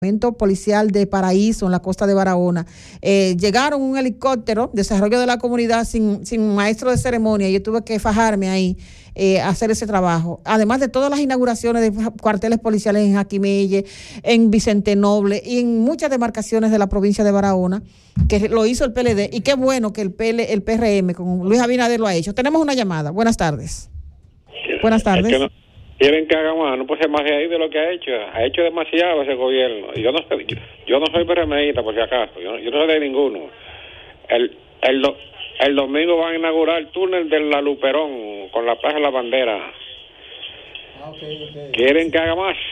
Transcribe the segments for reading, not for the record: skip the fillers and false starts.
policial de Paraíso en la costa de Barahona. Llegaron un helicóptero, desarrollo de la comunidad sin maestro de ceremonia, y yo tuve que fajarme ahí a hacer ese trabajo, además de todas las inauguraciones de cuarteles policiales en Jaquimelle, en Vicente Noble y en muchas demarcaciones de la provincia de Barahona, que lo hizo el PLD, y qué bueno que el PRM con Luis Abinader lo ha hecho. Tenemos una llamada. Buenas tardes. Buenas tardes. Quieren que haga más, no puede ser más de ahí de lo que ha hecho demasiado ese gobierno. Y yo no soy PRMista, por si acaso, yo no soy de ninguno. El domingo van a inaugurar el túnel de la Luperón con la Plaza de la Bandera. Okay. ¿Quieren que haga más?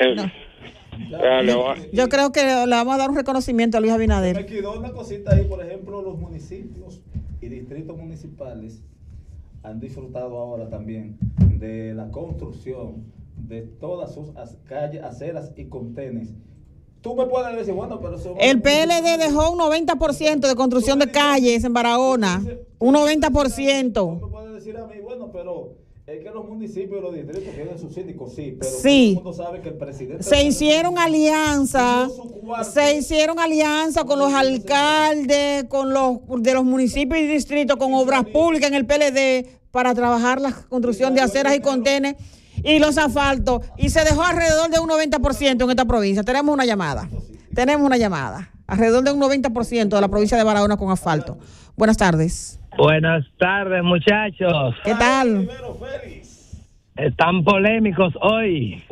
No. Yo creo que le vamos a dar un reconocimiento a Luis Abinader. Me quedó una cosita ahí, por ejemplo, los municipios y distritos municipales han disfrutado ahora también de la construcción de todas sus calles, aceras y contenes. Tú me puedes decir, bueno, pero eso... El PLD dejó un 90% de construcción de calles en Barahona. Un 90%. Tú me puedes decir a mí, bueno, pero es que los municipios y los distritos tienen sus síndicos, sí, pero sí. Todo el mundo sabe que el presidente... Se hicieron alianzas con los alcaldes, con los de los municipios y distritos, con obras públicas en el PLD para trabajar la construcción de aceras y contenes y los asfaltos, y se dejó alrededor de un 90% en esta provincia. Tenemos una llamada, alrededor de un 90% de la provincia de Barahona con asfalto. Buenas tardes. Buenas tardes, muchachos. ¿Qué tal? Están polémicos hoy.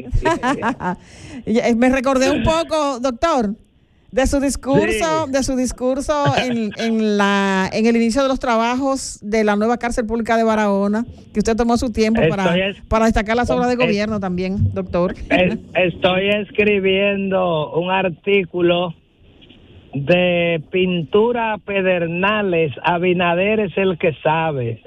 Me recordé un poco, doctor, de su discurso en el inicio de los trabajos de la nueva cárcel pública de Barahona, que usted tomó su tiempo para destacar las obras de gobierno también, doctor. Estoy escribiendo un artículo de pintura a Pedernales. Abinader es el que sabe.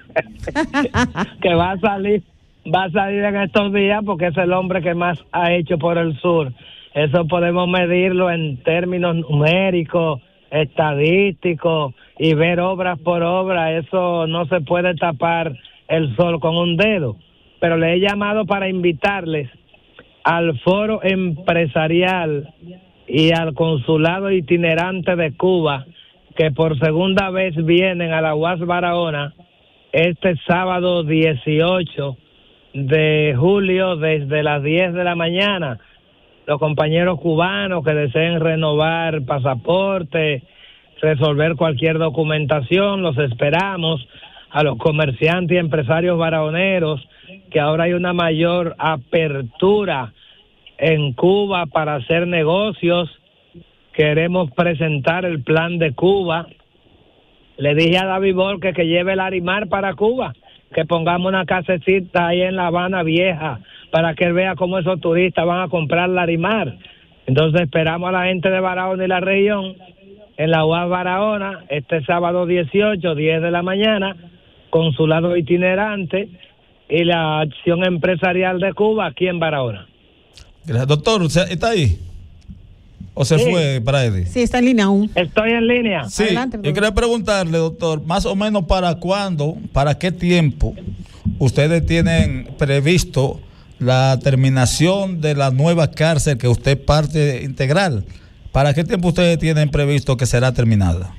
Que va a salir en estos días, porque es el hombre que más ha hecho por el sur. Eso podemos medirlo en términos numéricos, estadísticos, y ver obra por obra. Eso no se puede tapar el sol con un dedo. Pero le he llamado para invitarles al foro empresarial y al consulado itinerante de Cuba, que por segunda vez vienen a la UAS Barahona este sábado 18 de julio desde las 10 de la mañana. Los compañeros cubanos que deseen renovar pasaporte, resolver cualquier documentación, los esperamos. A los comerciantes y empresarios barahoneros, que ahora hay una mayor apertura en Cuba para hacer negocios. Queremos presentar el plan de Cuba. Le dije a David Borges que lleve el Larimar para Cuba, que pongamos una casecita ahí en La Habana Vieja para que él vea cómo esos turistas van a comprar Larimar. Entonces esperamos a la gente de Barahona y la región en la UAS Barahona este sábado 18, 10 de la mañana, consulado itinerante y la acción empresarial de Cuba aquí en Barahona. Gracias, doctor. ¿Está ahí? ¿O se fue para él? Sí, está en línea aún. Estoy en línea. Sí, adelante, yo quería preguntarle, doctor, más o menos para cuándo, para qué tiempo ustedes tienen previsto la terminación de la nueva cárcel que usted parte integral. ¿Para qué tiempo ustedes tienen previsto que será terminada?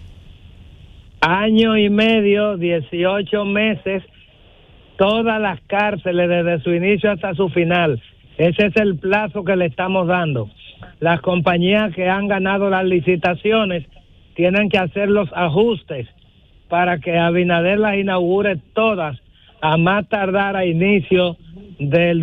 Año y medio, 18 meses, todas las cárceles desde su inicio hasta su final. Ese es el plazo que le estamos dando. Las compañías que han ganado las licitaciones tienen que hacer los ajustes para que Abinader las inaugure todas a más tardar a inicio del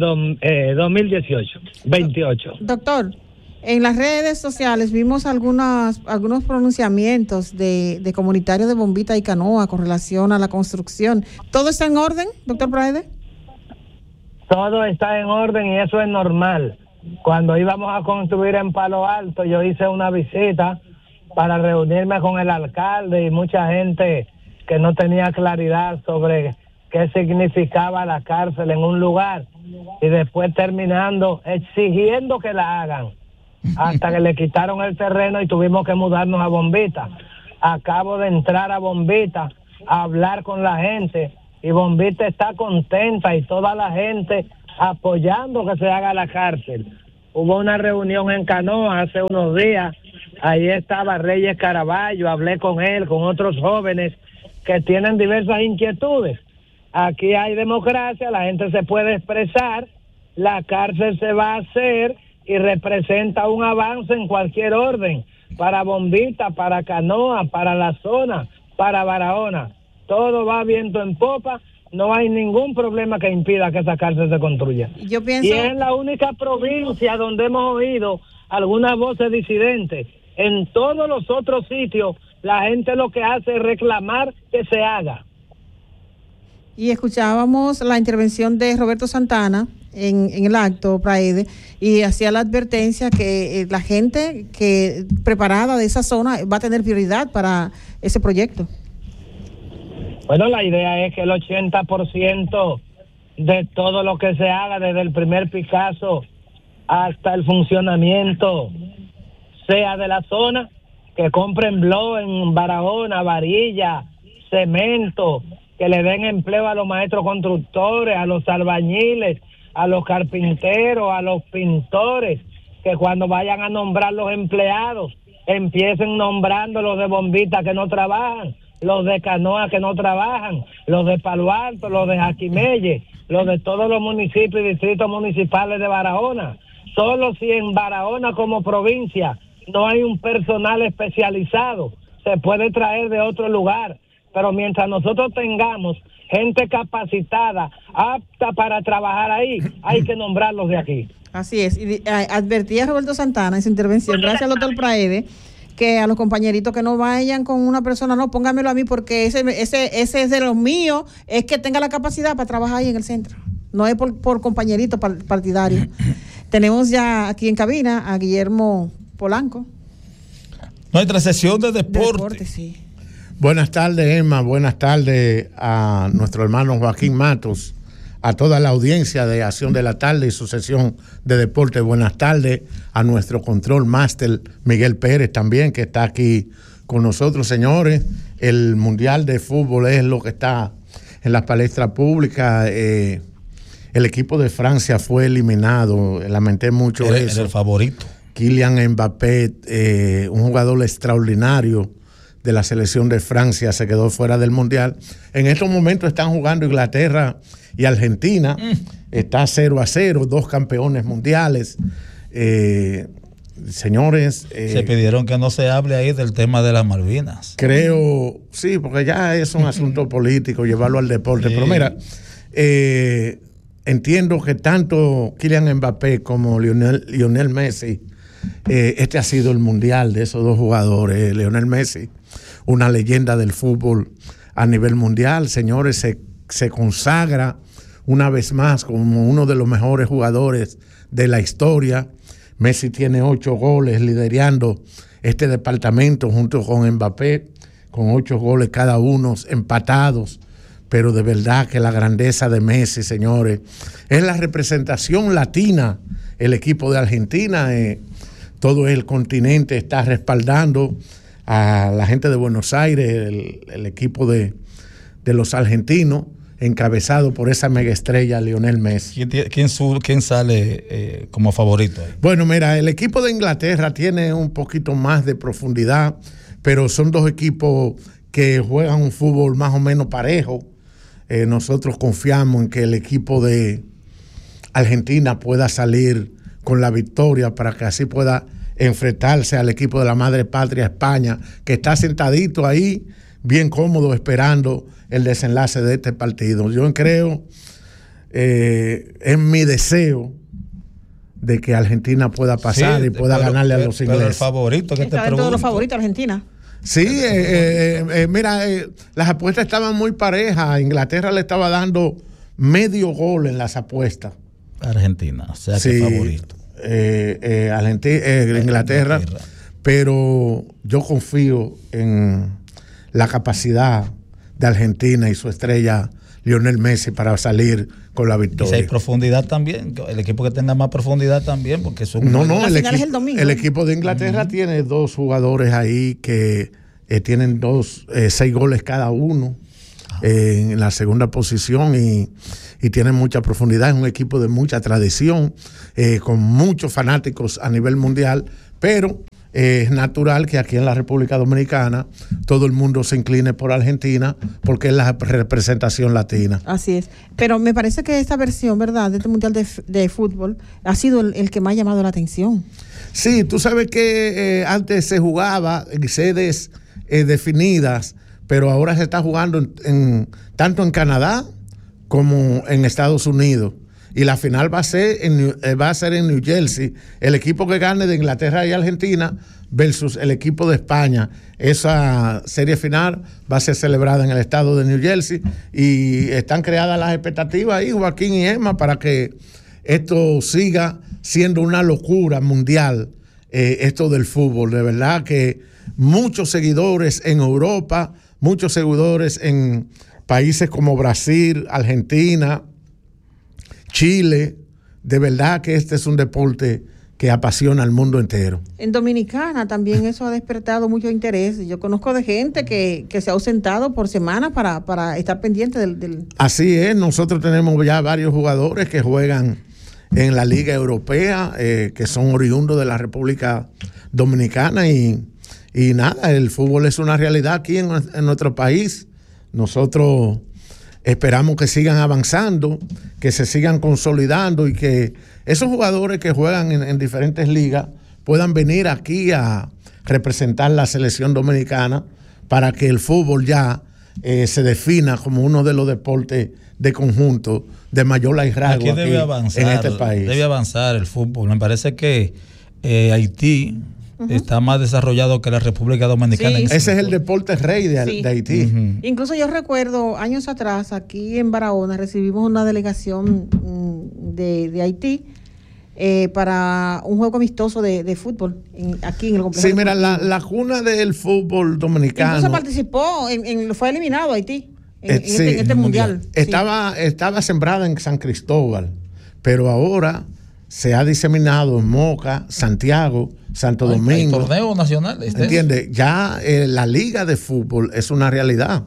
28. Doctor, en las redes sociales vimos algunos pronunciamientos de comunitarios de Bombita y Canoa con relación a la construcción. ¿Todo está en orden, doctor Praede? Todo está en orden y eso es normal. Cuando íbamos a construir en Palo Alto, yo hice una visita para reunirme con el alcalde y mucha gente que no tenía claridad sobre qué significaba la cárcel en un lugar, y después terminando exigiendo que la hagan, hasta que le quitaron el terreno y tuvimos que mudarnos a Bombita. Acabo de entrar a Bombita a hablar con la gente y Bombita está contenta y toda la gente apoyando que se haga la cárcel. Hubo una reunión en Canoa hace unos días. Ahí estaba Reyes Caraballo, hablé con él, con otros jóvenes que tienen diversas inquietudes. Aquí hay democracia, la gente se puede expresar, la cárcel se va a hacer y representa un avance en cualquier orden, para Bombita, para Canoa, para la zona, para Barahona. Todo va viento en popa, no hay ningún problema que impida que esa cárcel se construya. Yo pienso... Y es la única provincia donde hemos oído algunas voces disidentes. En todos los otros sitios, la gente lo que hace es reclamar que se haga. Y escuchábamos la intervención de Roberto Santana en el acto, Praede, y hacía la advertencia que la gente que preparada de esa zona va a tener prioridad para ese proyecto. Bueno, la idea es que el 80% de todo lo que se haga, desde el primer Picasso hasta el funcionamiento, sea de la zona, que compren blow en Barahona, varilla, cemento, que le den empleo a los maestros constructores, a los albañiles, a los carpinteros, a los pintores, que cuando vayan a nombrar los empleados, empiecen nombrando los de Bombita que no trabajan, los de Canoa que no trabajan, los de Palo Alto, los de Jaquimelle, los de todos los municipios y distritos municipales de Barahona. Solo si en Barahona como provincia no hay un personal especializado, se puede traer de otro lugar, pero mientras nosotros tengamos gente capacitada, apta para trabajar ahí, hay que nombrarlos de aquí. Así es, y advertía Roberto Santana en su intervención, gracias al doctor Praede, que a los compañeritos que no vayan con una persona, no, póngamelo a mí porque ese es de los míos, es que tenga la capacidad para trabajar ahí en el centro, no es por compañerito partidario. Tenemos ya aquí en cabina a Guillermo Polanco. Nuestra sesión de deporte. Sí. Buenas tardes, Emma. Buenas tardes a nuestro hermano Joaquín Matos, a toda la audiencia de Acción de la Tarde y su sesión de deporte. Buenas tardes a nuestro control máster Miguel Pérez también, que está aquí con nosotros. Señores, el Mundial de Fútbol es lo que está en la palestra pública. El equipo de Francia fue eliminado. Lamenté mucho eso. Era el favorito. Kylian Mbappé, un jugador extraordinario de la selección de Francia, se quedó fuera del Mundial. En estos momentos están jugando Inglaterra y Argentina. Está 0-0, 2 campeones mundiales. Señores... se pidieron que no se hable ahí del tema de las Malvinas. Creo, sí, porque ya es un asunto político, llevarlo al deporte. Sí. Pero mira, entiendo que tanto Kylian Mbappé como Lionel Messi, este ha sido el mundial de esos dos jugadores. Lionel Messi, una leyenda del fútbol a nivel mundial, señores, se consagra una vez más como uno de los mejores jugadores de la historia. Messi tiene 8 goles liderando este departamento junto con Mbappé, con 8 goles cada uno empatados. Pero de verdad que la grandeza de Messi, señores, es la representación latina. El equipo de Argentina, todo el continente está respaldando a la gente de Buenos Aires, el equipo de los argentinos, encabezado por esa mega estrella Lionel Messi. ¿Quién sale como favorito? Bueno, mira, el equipo de Inglaterra tiene un poquito más de profundidad, pero son dos equipos que juegan un fútbol más o menos parejo. Nosotros confiamos en que el equipo de Argentina pueda salir con la victoria para que así pueda enfrentarse al equipo de la madre patria España, que está sentadito ahí, bien cómodo, esperando el desenlace de este partido. Yo creo, es mi deseo de que Argentina pueda pasar y pueda ganarle a los ingleses. Pero el favorito que está dentro de los favoritos Argentina. Sí, mira, las apuestas estaban muy parejas. Inglaterra le estaba dando medio gol en las apuestas. Argentina, o sea, sí, que favorito. Inglaterra, pero yo confío en la capacidad de Argentina y su estrella Lionel Messi para salir con la victoria. Y si hay profundidad también, el equipo que tenga más profundidad también, porque son... el equipo de Inglaterra tiene 2 jugadores ahí que tienen 6 goles cada uno. en la segunda posición y tiene mucha profundidad. Es un equipo de mucha tradición, con muchos fanáticos a nivel mundial, pero es natural que aquí en la República Dominicana todo el mundo se incline por Argentina porque es la representación latina. Así es. Pero me parece que esta versión, ¿verdad?, de este Mundial de Fútbol ha sido el que más ha llamado la atención. Sí, tú sabes que antes se jugaba en sedes definidas, pero ahora se está jugando tanto en Canadá como en Estados Unidos. Y la final va a ser en New Jersey. El equipo que gane de Inglaterra y Argentina versus el equipo de España. Esa serie final va a ser celebrada en el estado de New Jersey y están creadas las expectativas ahí, Joaquín y Emma, para que esto siga siendo una locura mundial, esto del fútbol. De verdad que muchos seguidores en Europa, muchos seguidores en países como Brasil, Argentina, Chile. De verdad que este es un deporte que apasiona al mundo entero. En Dominicana también eso ha despertado mucho interés. Yo conozco de gente que se ha ausentado por semana para estar pendiente del... Así es, nosotros tenemos ya varios jugadores que juegan en la Liga Europea, que son oriundos de la República Dominicana y nada, el fútbol es una realidad aquí en nuestro país. Nosotros esperamos que sigan avanzando, que se sigan consolidando y que esos jugadores que juegan en diferentes ligas puedan venir aquí a representar la selección dominicana para que el fútbol ya se defina como uno de los deportes de conjunto de mayor liderazgo aquí debe avanzar, en este país. Debe avanzar el fútbol. Me parece que Haití está más desarrollado que la República Dominicana. Sí. Ese es el deporte rey de Haití. Incluso yo recuerdo años atrás, aquí en Barahona, recibimos una delegación de Haití para un juego amistoso de fútbol aquí en el complejo. Sí, mira, la cuna del fútbol dominicano. Incluso participó, fue eliminado Haití en este mundial. Estaba sembrada en San Cristóbal, pero ahora se ha diseminado en Moca, Santiago, Santo Domingo. Hay torneo nacional. ¿Entiendes? Ya la liga de fútbol es una realidad.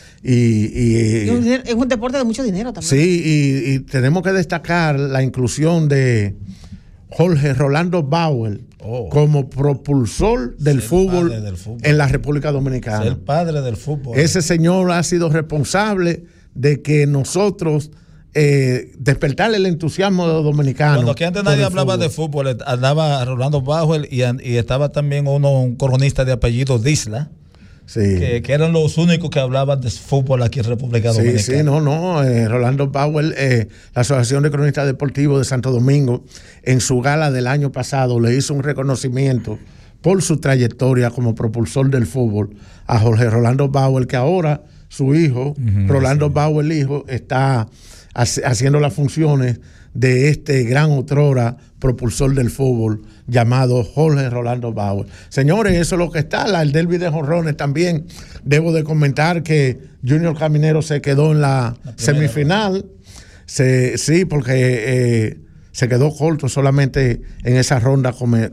Es un deporte de mucho dinero también. Sí, y tenemos que destacar la inclusión de Jorge Rolando Bauer como propulsor del fútbol en la República Dominicana. Es el padre del fútbol. Ese señor ha sido responsable de que nosotros despertar el entusiasmo de los dominicanos. Cuando aquí antes nadie hablaba de fútbol, andaba Rolando Bauer y estaba también un coronista de apellido Disla. Sí. Que eran los únicos que hablaban de fútbol aquí en República Dominicana. Sí, Rolando Bauer, la Asociación de Cronistas Deportivos de Santo Domingo, en su gala del año pasado le hizo un reconocimiento por su trayectoria como propulsor del fútbol a Jorge Rolando Bauer, que ahora su hijo, Rolando Bauer, el hijo, está haciendo las funciones de este gran otrora propulsor del fútbol llamado Jorge Rolando Bauer. Señores, eso es lo que está. El derbi de jonrones también. Debo de comentar que Junior Caminero se quedó en la semifinal. Sí, porque se quedó corto solamente en esa ronda.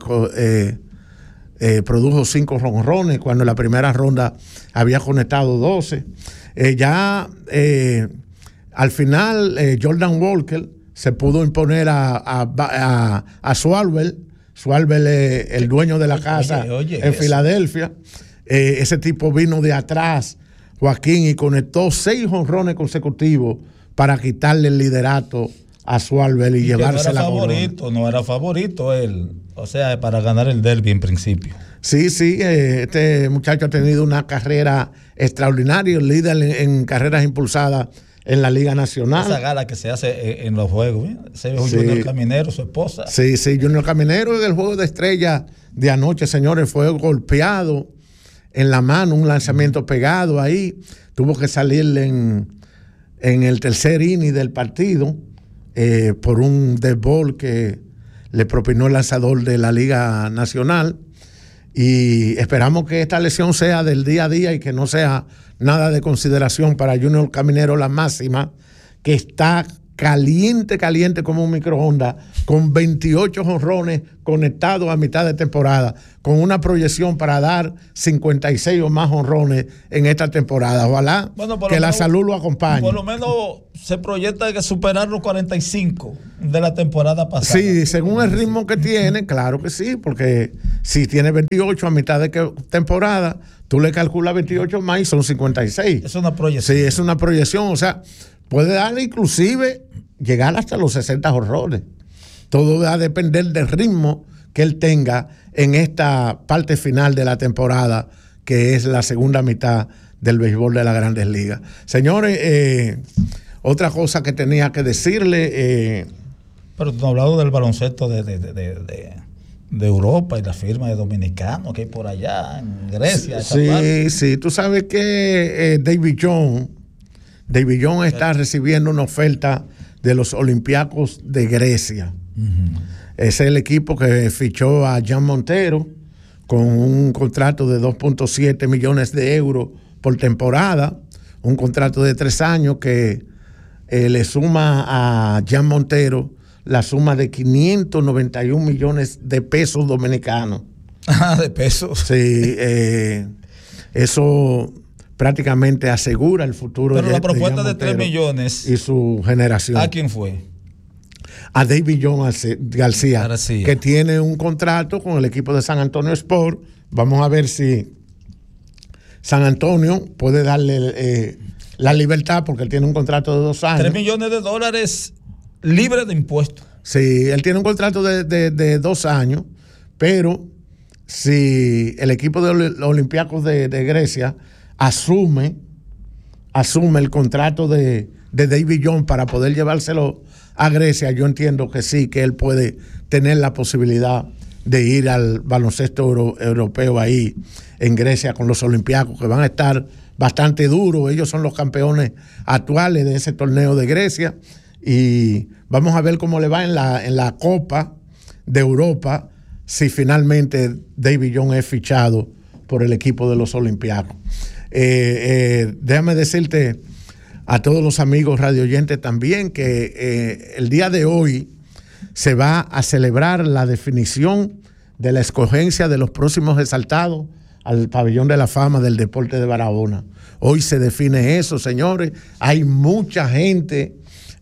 Produjo 5 jonrones cuando en la primera ronda había conectado 12. Al final, Jordan Walker se pudo imponer a Schwarber. Schwarber es el dueño de la casa en Filadelfia. Ese tipo vino de atrás, Joaquín, y conectó 6 jonrones consecutivos para quitarle el liderato a Schwarber y llevarse la corona. No era favorito él, o sea, para ganar el derbi en principio. Sí, este muchacho ha tenido una carrera extraordinaria, líder en carreras impulsadas en la Liga Nacional. Esa gala que se hace en los juegos, ese Junior Caminero, su esposa. Sí, Junior Caminero en el juego de estrella de anoche, señores, fue golpeado en la mano, un lanzamiento pegado ahí, tuvo que salir en el tercer inning del partido por un dead ball que le propinó el lanzador de la Liga Nacional, y esperamos que esta lesión sea del día a día y que no sea nada de consideración para Junior Caminero, la máxima, que está caliente como un microondas, con 28 jonrones conectados a mitad de temporada, con una proyección para dar 56 o más jonrones en esta temporada. Ojalá que la salud lo acompañe. Por lo menos se proyecta que superar los 45 de la temporada pasada. Sí, según el ritmo que tiene, claro que sí, porque si tiene 28 a mitad de temporada, tú le calculas 28 más y son 56. Es una proyección. Sí, es una proyección, o sea, puede darle inclusive llegar hasta los 60 jonrones. Todo va a depender del ritmo que él tenga en esta parte final de la temporada, que es la segunda mitad del béisbol de las Grandes Ligas. Señores, otra cosa que tenía que decirle... Pero tú no has hablado del baloncesto de Europa y la firma de dominicanos que hay por allá, en Grecia. Sí, tú sabes que David Jones está recibiendo una oferta de los Olympiacos de Grecia. Uh-huh. Es el equipo que fichó a Jan Montero con un contrato de 2.7 millones de euros por temporada, un contrato de 3 años que le suma a Jan Montero la suma de 591 millones de pesos dominicanos. Ah, de pesos. Sí, eso prácticamente asegura el futuro. Pero la propuesta de 3 millones y su generación. ¿A quién fue? A David Jones García, que tiene un contrato con el equipo de San Antonio Sport. Vamos a ver si San Antonio puede darle la libertad, porque él tiene un contrato de 2 años. $3 millones libre de impuestos. Sí, él tiene un contrato de 2 años, pero si el equipo de los Olympiacos de Grecia asume el contrato de David Jones para poder llevárselo a Grecia, yo entiendo que sí, que él puede tener la posibilidad de ir al baloncesto europeo ahí en Grecia con los Olympiacos, que van a estar bastante duros. Ellos son los campeones actuales de ese torneo de Grecia. Y vamos a ver cómo le va en la Copa de Europa, si finalmente David Jones es fichado por el equipo de los Olympiacos. Déjame decirte a todos los amigos radioyentes también que el día de hoy se va a celebrar la definición de la escogencia de los próximos exaltados al Pabellón de la Fama del Deporte de Barahona. Hoy se define eso, señores. Hay mucha gente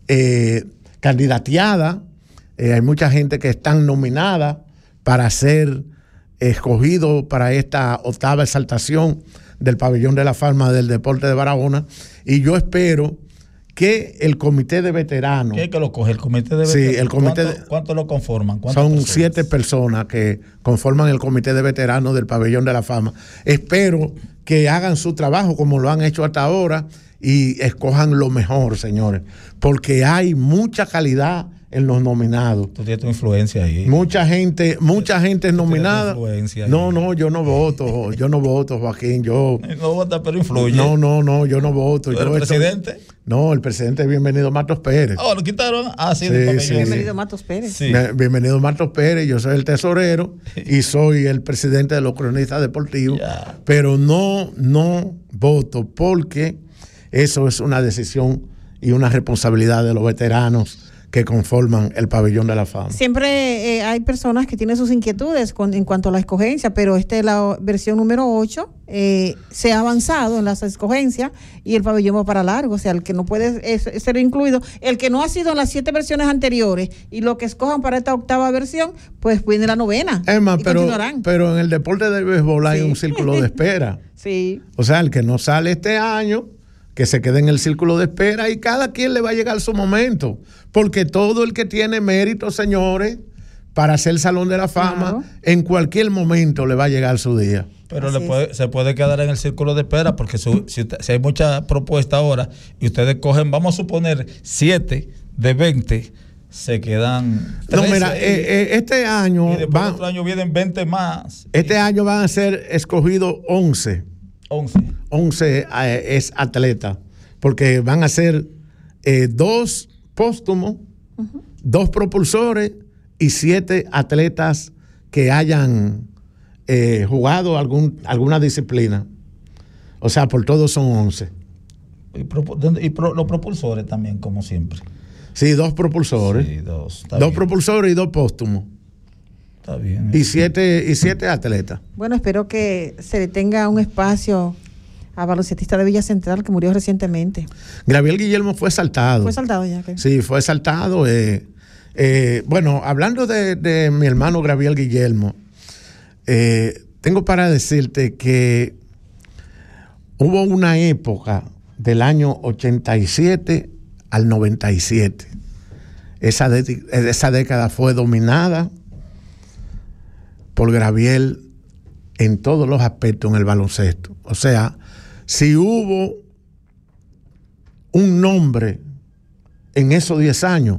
candidateada, hay mucha gente que están nominada para ser escogido para esta 8ª exaltación del Pabellón de la Fama del Deporte de Barahona, y yo espero que el comité de veteranos... ¿Qué es que lo coge el comité de veteranos? Sí, el comité ¿Cuánto lo conforman? Son 7 personas que conforman el comité de veteranos del Pabellón de la Fama. Espero que hagan su trabajo como lo han hecho hasta ahora y escojan lo mejor, señores, porque hay mucha calidad en los nominados. Tú tienes tu influencia ahí. Mucha gente es nominada. No, yo no voto, Joaquín. Yo no vota, pero influye. No, yo no voto. ¿El presidente? No, el presidente es Bienvenido Matos Pérez. Oh, lo quitaron. Sí, Bienvenido Matos Pérez. Sí. Bienvenido Matos Pérez. Yo soy el tesorero y soy el presidente de los cronistas deportivos. Yeah. Pero no voto, porque eso es una decisión y una responsabilidad de los veteranos que conforman el Pabellón de la Fama. Siempre hay personas que tienen sus inquietudes en cuanto a la escogencia, pero esta es la versión número 8. Se ha avanzado en las escogencias y el pabellón va para largo. O sea, el que no puede ser incluido, el que no ha sido en las 7 versiones anteriores y lo que escojan para esta 8ª versión, pues viene la 9ª. Es más, pero en el deporte del béisbol hay un círculo de espera. Sí. O sea, el que no sale este año, que se quede en el círculo de espera, y cada quien le va a llegar su momento, porque todo el que tiene mérito, señores, para ser Salón de la Fama, claro, en cualquier momento le va a llegar su día. Pero se puede quedar en el círculo de espera, porque si hay mucha propuesta ahora y ustedes cogen, vamos a suponer 7 de 20, se quedan 13. No, mira, este año y después otro año vienen 20 más. Este año van a ser escogidos 11 es atleta, porque van a ser 2 póstumos, 2 propulsores y 7 atletas que hayan jugado alguna disciplina. O sea, por todos son 11. Y los propulsores también, como siempre. Sí, 2 propulsores. Sí, 2. 2 propulsores y 2 póstumos. Está bien. Y 7 atletas. Bueno, espero que se le tenga un espacio a baloncestista de Villa Central que murió recientemente. Gabriel Guillermo fue saltado. Fue saltado ya. Okay. Sí, fue saltado. Bueno, hablando de mi hermano Gabriel Guillermo, tengo para decirte que hubo una época del año 87 al 97. Esa década fue dominada por Gabriel en todos los aspectos en el baloncesto. O sea, si hubo un nombre en esos 10 años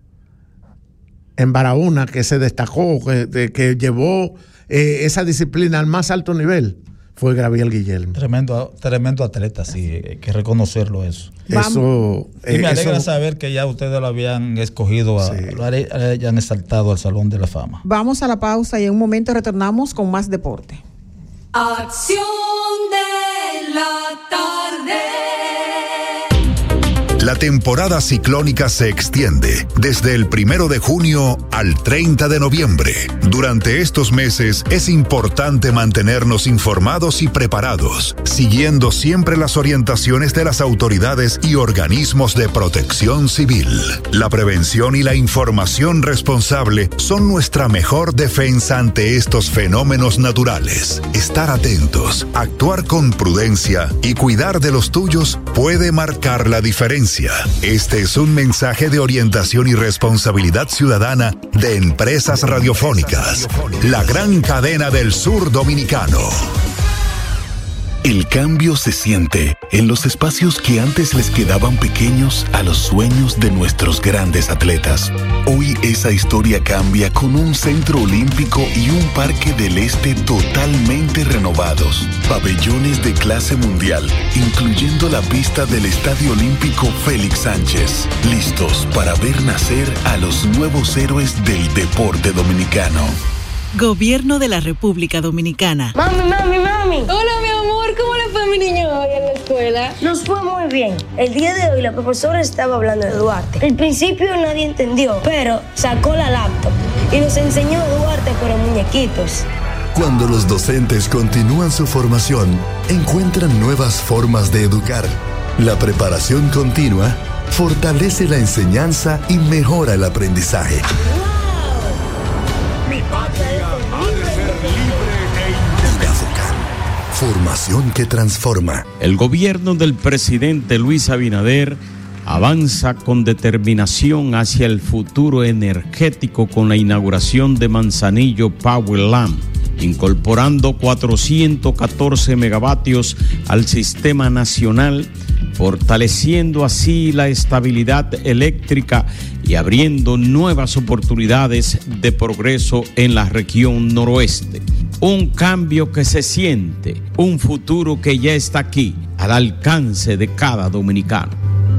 en Barahona que se destacó, que llevó esa disciplina al más alto nivel, fue Gabriel Guillermo. Tremendo atleta, sí, hay que reconocerlo eso. Y me alegra saber que ya ustedes lo habían escogido, lo hayan exaltado al Salón de la Fama. Vamos a la pausa y en un momento retornamos con más deporte. Acción de la tarde. La temporada ciclónica se extiende desde el 1 de junio al 30 de noviembre. Durante estos meses es importante mantenernos informados y preparados, siguiendo siempre las orientaciones de las autoridades y organismos de protección civil. La prevención y la información responsable son nuestra mejor defensa ante estos fenómenos naturales. Estar atentos, actuar con prudencia y cuidar de los tuyos puede marcar la diferencia. Este es un mensaje de orientación y responsabilidad ciudadana de Empresas Radiofónicas, la gran cadena del sur dominicano. El cambio se siente en los espacios que antes les quedaban pequeños a los sueños de nuestros grandes atletas. Hoy esa historia cambia con un centro olímpico y un parque del este totalmente renovados. Pabellones de clase mundial, incluyendo la pista del Estadio Olímpico Félix Sánchez. Listos para ver nacer a los nuevos héroes del deporte dominicano. Gobierno de la República Dominicana. Mami. Hola, mi amor. ¿Cómo le fue a mi niño hoy en la escuela? Nos fue muy bien. El día de hoy la profesora estaba hablando de Duarte. Al principio nadie entendió, pero sacó la laptop y nos enseñó Duarte pero muñequitos. Cuando los docentes continúan su formación, encuentran nuevas formas de educar. La preparación continua fortalece la enseñanza y mejora el aprendizaje. Formación que transforma. El gobierno del presidente Luis Abinader avanza con determinación hacia el futuro energético con la inauguración de Manzanillo Powerland, incorporando 414 megavatios al sistema nacional, fortaleciendo así la estabilidad eléctrica y abriendo nuevas oportunidades de progreso en la región noroeste. Un cambio que se siente, un futuro que ya está aquí, al alcance de cada dominicano.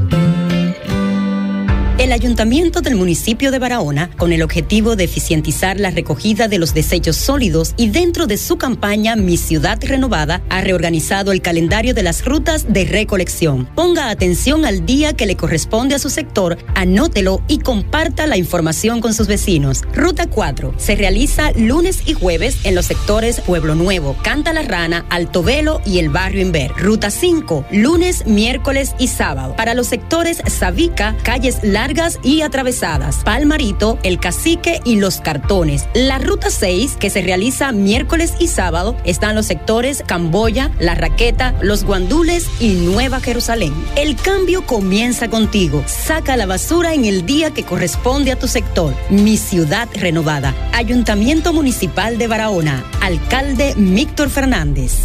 El Ayuntamiento del municipio de Barahona, con el objetivo de eficientizar la recogida de los desechos sólidos y dentro de su campaña Mi Ciudad Renovada, ha reorganizado el calendario de las rutas de recolección. Ponga atención al día que le corresponde a su sector, anótelo y comparta la información con sus vecinos. Ruta 4 se realiza lunes y jueves en los sectores Pueblo Nuevo, Canta la Rana, Alto Velo y el Barrio Inver. Ruta 5, lunes, miércoles y sábado, para los sectores Sabica, Calles Largas y atravesadas, Palmarito, El Cacique y Los Cartones. La ruta 6, que se realiza miércoles y sábado, están los sectores Camboya, La Raqueta, Los Guandules y Nueva Jerusalén. El cambio comienza contigo. Saca la basura en el día que corresponde a tu sector. Mi Ciudad Renovada. Ayuntamiento Municipal de Barahona. Alcalde Víctor Fernández.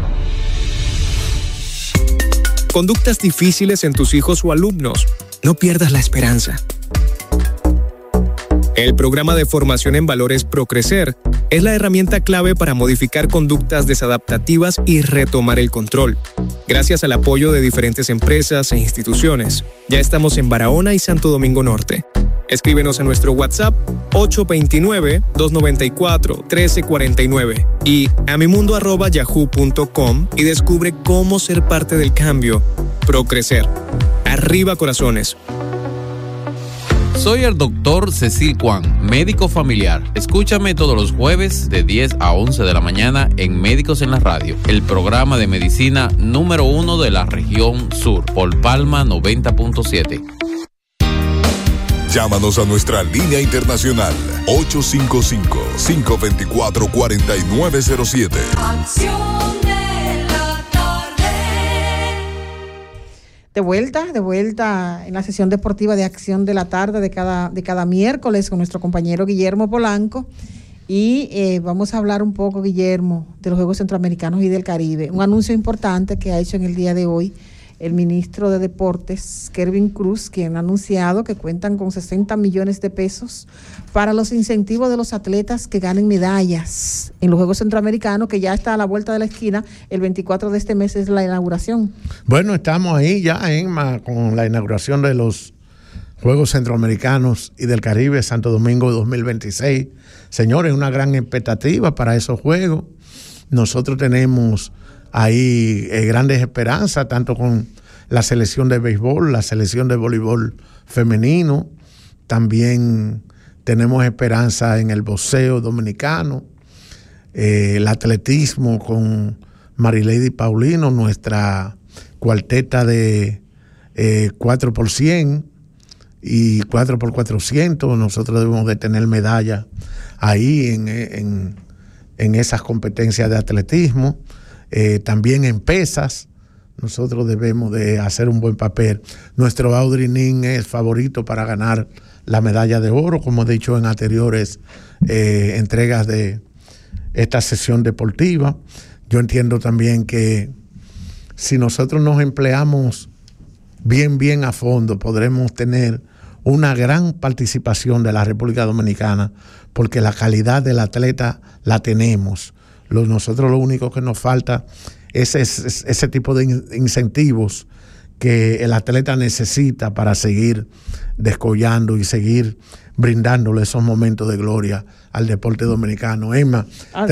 Conductas difíciles en tus hijos o alumnos. No pierdas la esperanza. El programa de formación en valores ProCrecer es la herramienta clave para modificar conductas desadaptativas y retomar el control. Gracias al apoyo de diferentes empresas e instituciones, ya estamos en Barahona y Santo Domingo Norte. Escríbenos a nuestro WhatsApp 829-294-1349 y amimundo@yahoo.com y descubre cómo ser parte del cambio. ProCrecer. Arriba corazones. Soy el doctor Cecil Cuán, médico familiar. Escúchame todos los jueves de 10 a 11 de la mañana en Médicos en la Radio, el programa de medicina número 1 de la región sur, por Palma 90.7. Llámanos a nuestra línea internacional 855-524-4907. Acción de la tarde. De vuelta en la sesión deportiva de Acción de la Tarde de cada miércoles con nuestro compañero Guillermo Polanco. Y vamos a hablar un poco, Guillermo, de los Juegos Centroamericanos y del Caribe. Un anuncio importante que ha hecho en el día de hoy el ministro de Deportes, Kelvin Cruz, quien ha anunciado que cuentan con 60 millones de pesos para los incentivos de los atletas que ganen medallas en los Juegos Centroamericanos, que ya está a la vuelta de la esquina. El 24 de este mes es la inauguración. Bueno, estamos ahí ya, Emma, con la inauguración de los Juegos Centroamericanos y del Caribe, Santo Domingo 2026. Señores, una gran expectativa para esos Juegos. Nosotros tenemos ahí grandes esperanzas, tanto con la selección de béisbol, la selección de voleibol femenino. También tenemos esperanza en el boxeo dominicano, el atletismo con Marilady Paulino, nuestra cuarteta de 4x100 y 4x400. Nosotros debemos de tener medallas ahí en esas competencias de atletismo. También en pesas, nosotros debemos de hacer un buen papel. Nuestro Audrey Nin es favorito para ganar la medalla de oro, como he dicho en anteriores entregas de esta sesión deportiva. Yo entiendo también que si nosotros nos empleamos bien a fondo, podremos tener una gran participación de la República Dominicana, porque la calidad del atleta la tenemos. Nosotros lo único que nos falta es ese tipo de incentivos que el atleta necesita para seguir descollando y seguir brindándole esos momentos de gloria al deporte dominicano. Emma,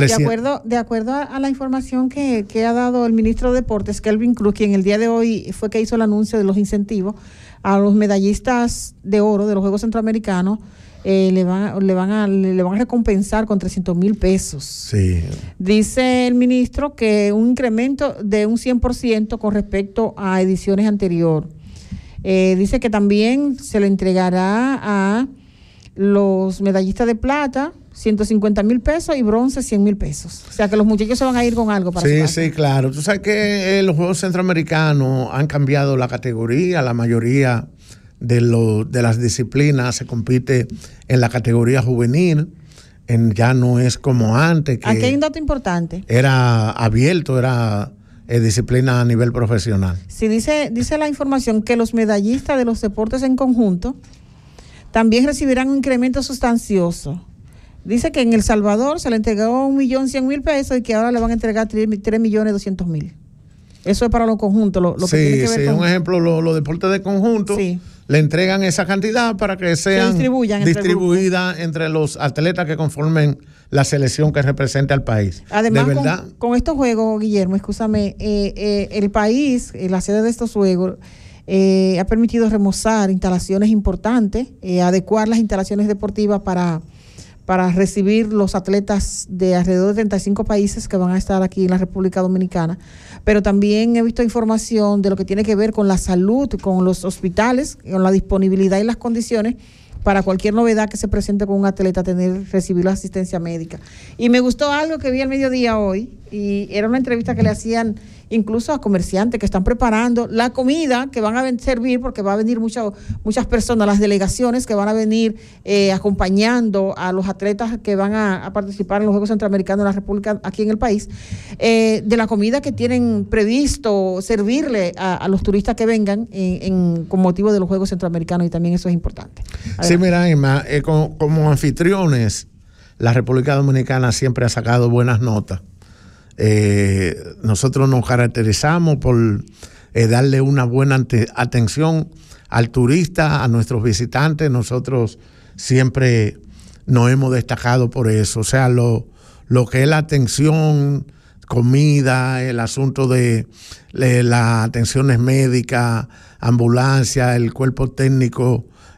de acuerdo a la información que ha dado el ministro de Deportes, Kelvin Cruz, quien el día de hoy fue que hizo el anuncio de los incentivos a los medallistas de oro de los Juegos Centroamericanos, le van a recompensar con 300,000 pesos. Sí. Dice el ministro que un incremento de un 100% con respecto a ediciones anteriores. Dice que también se le entregará a los medallistas de plata 150,000 pesos y bronce 100,000 pesos. O sea que los muchachos se van a ir con algo para su casa. Sí, claro. Tú sabes que los Juegos Centroamericanos han cambiado la categoría. La mayoría de las disciplinas se compite en la categoría juvenil, ya no es como antes, que aquí hay un dato importante. Era abierto, era disciplina a nivel profesional. Sí, dice la información que los medallistas de los deportes en conjunto también recibirán un incremento sustancioso. Dice que en El Salvador se le entregó 1.100.000 pesos y que ahora le van a entregar 3.200.000. Eso es para los conjuntos, lo que tiene que ver con... un ejemplo, los deportes de conjunto, le entregan esa cantidad para que sean distribuidas entre los atletas que conformen la selección que representa al país. Además, de verdad, con estos juegos, Guillermo, escúchame, el país, la sede de estos juegos, ha permitido remozar instalaciones importantes, adecuar las instalaciones deportivas para recibir los atletas de alrededor de 35 países que van a estar aquí en la República Dominicana. Pero también he visto información de lo que tiene que ver con la salud, con los hospitales, con la disponibilidad y las condiciones para cualquier novedad que se presente con un atleta, recibir la asistencia médica. Y me gustó algo que vi al mediodía hoy, y era una entrevista que le hacían incluso a comerciantes que están preparando la comida que van a servir, porque va a venir muchas personas, las delegaciones que van a venir acompañando a los atletas que van a participar en los Juegos Centroamericanos de la República aquí en el país, de la comida que tienen previsto servirle a los turistas que vengan con motivo de los Juegos Centroamericanos, y también eso es importante. Sí, mira, Emma, como anfitriones, la República Dominicana siempre ha sacado buenas notas. Nosotros nos caracterizamos por darle una buena atención al turista, a nuestros visitantes. Nosotros siempre nos hemos destacado por eso. O sea, lo que es la atención, comida, el asunto de las atenciones médicas, ambulancia, el cuerpo técnico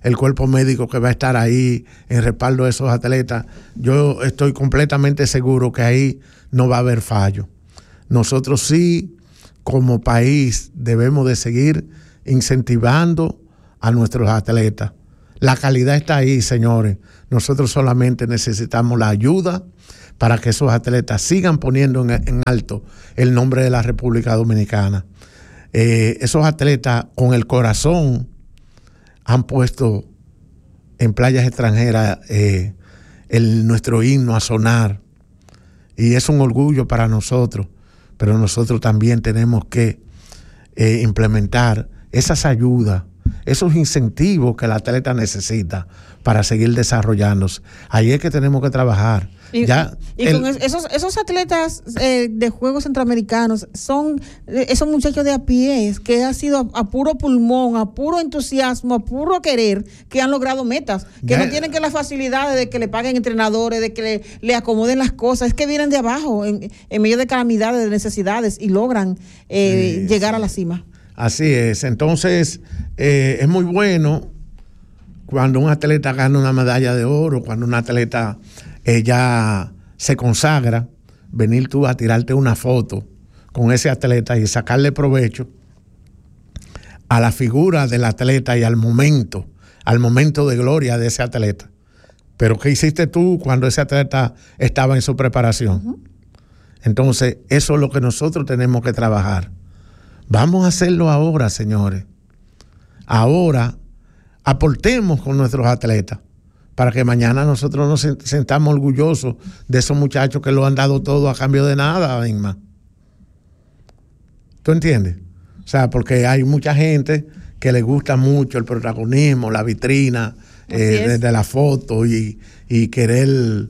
el cuerpo médico que va a estar ahí en respaldo de esos atletas, yo estoy completamente seguro que ahí no va a haber fallo. Nosotros sí, como país, debemos de seguir incentivando a nuestros atletas. La calidad está ahí, señores. Nosotros solamente necesitamos la ayuda para que esos atletas sigan poniendo en alto el nombre de la República Dominicana. Esos atletas con el corazón han puesto en playas extranjeras nuestro himno a sonar, y es un orgullo para nosotros, pero nosotros también tenemos que implementar esas ayudas, esos incentivos que el atleta necesita para seguir desarrollándose. Ahí es que tenemos que trabajar. Con esos atletas de Juegos Centroamericanos son esos muchachos de a pie que han sido a puro pulmón, a puro entusiasmo, a puro querer, que han logrado metas, que no tienen que las facilidades de que le paguen entrenadores, de que le acomoden las cosas, es que vienen de abajo en medio de calamidades, de necesidades, y logran llegar a la cima. Así es. Entonces es muy bueno cuando un atleta gana una medalla de oro, cuando un atleta ya se consagra, venir tú a tirarte una foto con ese atleta y sacarle provecho a la figura del atleta y al momento de gloria de ese atleta. Pero ¿qué hiciste tú cuando ese atleta estaba en su preparación? Uh-huh. Entonces, eso es lo que nosotros tenemos que trabajar. Vamos a hacerlo ahora, señores. Ahora, aportemos con nuestros atletas, para que mañana nosotros nos sentamos orgullosos de esos muchachos que lo han dado todo a cambio de nada, Inma. ¿Tú entiendes? O sea, porque hay mucha gente que le gusta mucho el protagonismo, la vitrina de la foto y querer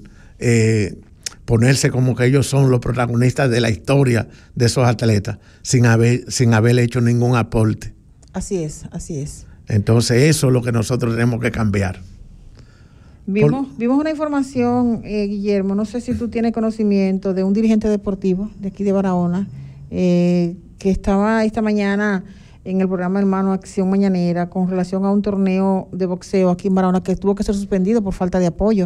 ponerse como que ellos son los protagonistas de la historia de esos atletas sin haber hecho ningún aporte. Así es, así es. Entonces eso es lo que nosotros tenemos que cambiar. Vimos una información, Guillermo, no sé si tú tienes conocimiento de un dirigente deportivo de aquí de Barahona, que estaba esta mañana en el programa Hermano Acción Mañanera con relación a un torneo de boxeo aquí en Barahona que tuvo que ser suspendido por falta de apoyo.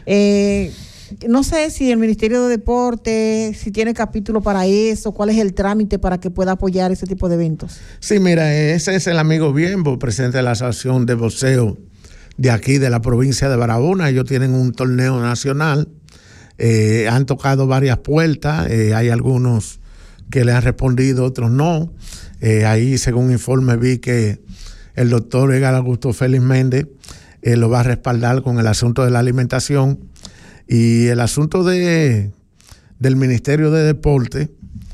No sé si el Ministerio de Deporte, si tiene capítulo para eso, cuál es el trámite para que pueda apoyar ese tipo de eventos. Sí, mira, ese es el amigo Biembo, presidente de la Asociación de Boxeo de aquí, de la provincia de Barahona. Ellos tienen un torneo nacional, han tocado varias puertas, hay algunos que le han respondido, otros no. Ahí, según informe, vi que el doctor Edgar Augusto Félix Méndez lo va a respaldar con el asunto de la alimentación. Y el asunto del Ministerio de Deporte,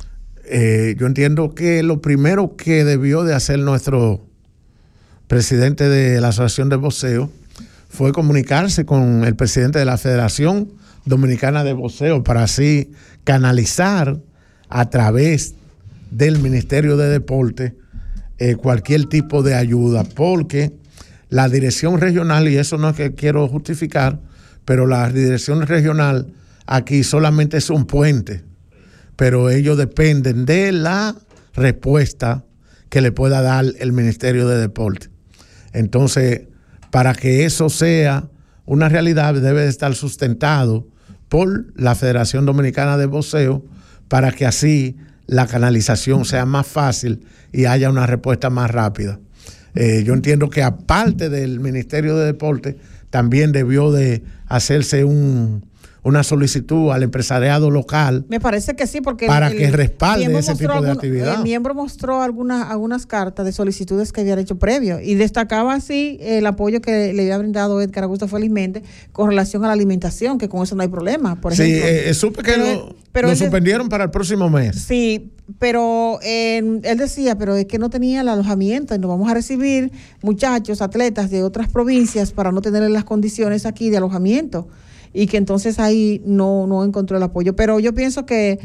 yo entiendo que lo primero que debió de hacer nuestro presidente de la Asociación de Boxeo fue comunicarse con el presidente de la Federación Dominicana de Boxeo para así canalizar a través del Ministerio de Deporte cualquier tipo de ayuda, porque la dirección regional, y eso no es que quiero justificar, pero la dirección regional aquí solamente es un puente, pero ellos dependen de la respuesta que le pueda dar el Ministerio de Deporte. Entonces, para que eso sea una realidad, debe de estar sustentado por la Federación Dominicana de Boxeo, para que así la canalización sea más fácil y haya una respuesta más rápida. Yo entiendo que aparte del Ministerio de Deporte, también debió de hacerse una solicitud al empresariado local. Me parece que sí, porque para que respalde ese tipo de actividad. El miembro mostró algunas cartas de solicitudes que habían hecho previo y destacaba así el apoyo que le había brindado Edgar Augusto Félix Méndez con relación a la alimentación, que con eso no hay problema, por ejemplo. Sí, supe que lo suspendieron para el próximo mes. Sí, pero él decía, pero es que no tenía el alojamiento y nos vamos a recibir muchachos, atletas de otras provincias para no tener las condiciones aquí de alojamiento. Y que entonces ahí no encontró el apoyo. Pero yo pienso que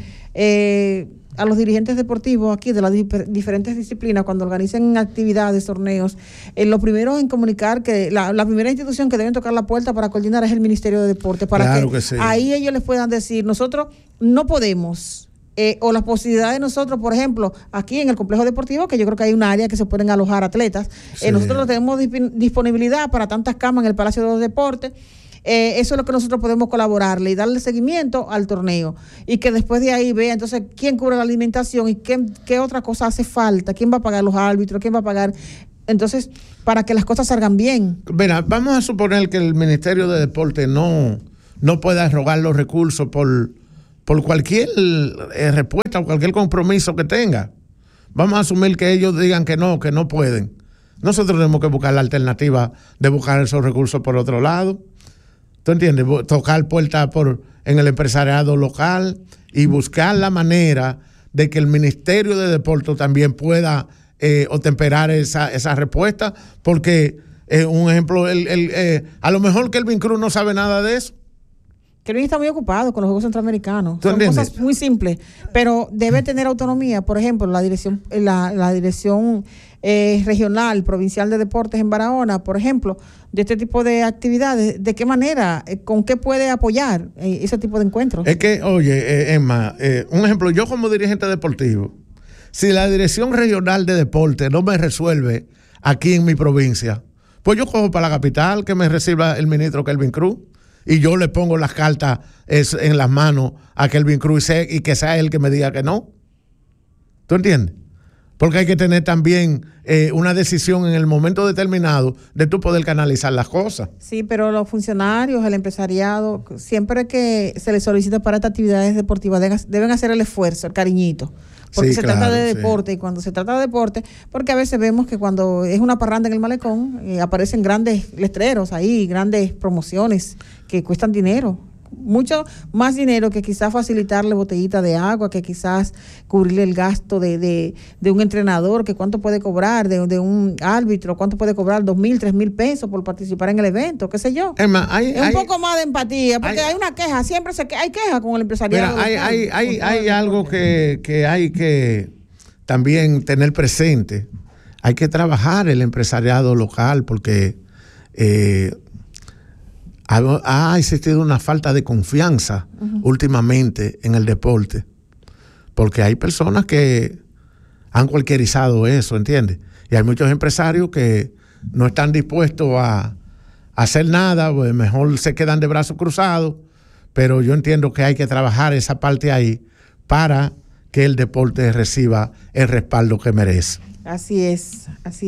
a los dirigentes deportivos aquí de las diferentes disciplinas, cuando organicen actividades, torneos, lo primero en comunicar que la primera institución que deben tocar la puerta para coordinar es el Ministerio de Deporte, para que sí, ahí ellos les puedan decir, nosotros no podemos o las posibilidades de nosotros, por ejemplo, aquí en el complejo deportivo, que yo creo que hay un área que se pueden alojar atletas, Sí. nosotros tenemos disponibilidad para tantas camas en el Palacio de los Deportes. Eso es lo que nosotros podemos colaborarle y darle seguimiento al torneo, y que después de ahí vea entonces quién cubre la alimentación y qué otra cosa hace falta, quién va a pagar los árbitros, quién va a pagar, entonces, para que las cosas salgan bien. Mira, vamos a suponer que el Ministerio de Deporte no pueda erogar los recursos por cualquier respuesta o cualquier compromiso que tenga. Vamos a asumir que ellos digan que no pueden. Nosotros tenemos que buscar la alternativa de buscar esos recursos por otro lado. ¿Tú entiendes? Tocar puertas en el empresariado local y buscar la manera de que el Ministerio de Deporte también pueda o temperar esa respuesta, porque un ejemplo, a lo mejor Kelvin Cruz no sabe nada de eso. Kelvin está muy ocupado con los Juegos Centroamericanos. ¿Tú Son entiendes? cosas muy simples, pero debe tener autonomía. Por ejemplo, la dirección regional, provincial de deportes en Barahona, por ejemplo, de este tipo de actividades, ¿de qué manera, con qué puede apoyar ese tipo de encuentros? Es que, oye, Emma, un ejemplo, yo como dirigente deportivo, si la Dirección Regional de Deporte no me resuelve aquí en mi provincia, pues yo cojo para la capital, que me reciba el ministro Kelvin Cruz, y yo le pongo las cartas en las manos a Kelvin Cruz y que sea él que me diga que no. ¿Tú entiendes? Porque hay que tener también una decisión en el momento determinado de tú poder canalizar las cosas. Sí, pero los funcionarios, el empresariado, siempre que se les solicita para estas actividades deportivas, deben hacer el esfuerzo, el cariñito. Porque Sí, se claro, trata de sí. deporte, y cuando se trata de deporte, porque a veces vemos que cuando es una parranda en el malecón, aparecen grandes letreros ahí, grandes promociones que cuestan dinero. Mucho más dinero que quizás facilitarle botellita de agua, que quizás cubrirle el gasto de un entrenador, que cuánto puede cobrar, de un árbitro, cuánto puede cobrar, 2,000, 3,000 pesos por participar en el evento, qué sé yo. Emma, Es un poco más de empatía, porque hay una queja, siempre hay queja con el empresariado. Mira, hay algo que hay que también tener presente. Hay que trabajar el empresariado local, porque ha existido una falta de confianza últimamente en el deporte, porque hay personas que han cualquierizado eso, ¿entiendes? Y hay muchos empresarios que no están dispuestos a hacer nada, pues mejor se quedan de brazos cruzados, pero yo entiendo que hay que trabajar esa parte ahí para que el deporte reciba el respaldo que merece. Así es.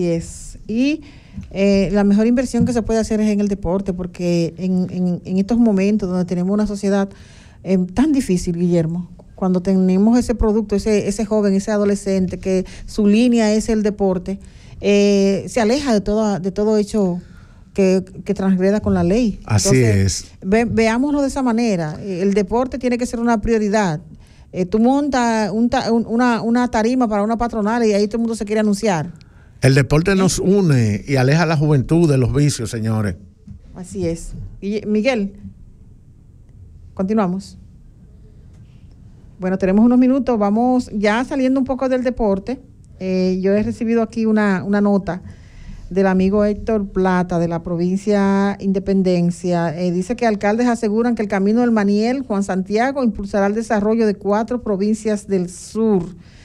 Y la mejor inversión que se puede hacer es en el deporte, porque en estos momentos donde tenemos una sociedad tan difícil, Guillermo, cuando tenemos ese producto, ese joven, ese adolescente, que su línea es el deporte, se aleja de todo hecho que transgreda con la ley. Así Entonces, es. Veámoslo de esa manera. El deporte tiene que ser una prioridad. Tú montas una tarima para una patronal y ahí todo el mundo se quiere anunciar. El deporte nos une y aleja a la juventud de los vicios, señores. Así es. Y Miguel, continuamos. Bueno, tenemos unos minutos, vamos ya saliendo un poco del deporte. Yo he recibido aquí una nota del amigo Héctor Plata de la provincia Independencia. Dice que alcaldes aseguran que el camino del Maniel, Juan Santiago, impulsará el desarrollo de 4 provincias del sur.